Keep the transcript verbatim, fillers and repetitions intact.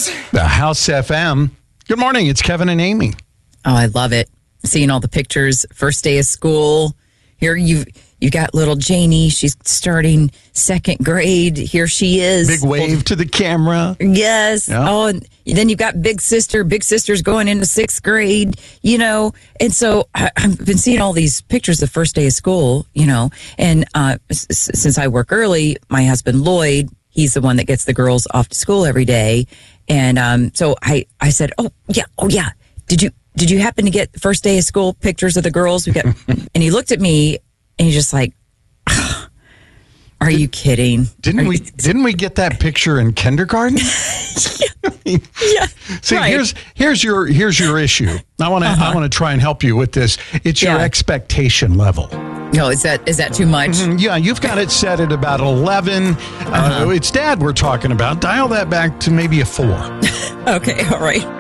The House F M. Good morning. It's Kevin and Amy. Oh, I love it. Seeing all the pictures. First day of school. Here you you got little Janie. She's starting second grade. Here she is. Big wave to the camera. Yes. Yeah. Oh, and then you've got big sister. Big sister's going into sixth grade, you know. And so I, I've been seeing all these pictures the first day of school, you know. And uh, s- since I work early, my husband, Lloyd, he's the one that gets the girls off to school every day. And um, so I, I said, oh, yeah, oh, yeah. Did you did you happen to get the first day of school pictures of the girls? We got, and he looked at me and he's just like, are you kidding? Didn't Are we you- didn't we get that picture in kindergarten? Yeah. See, right. here's here's your here's your issue. I want to Uh-huh. I want to try and help you with this. It's your Yeah. expectation level. No, is that is that too much? Mm, Yeah, you've got it set at about eleven. Uh-huh. Uh, it's Dad we're talking about. Dial that back to maybe a four. Okay, all right.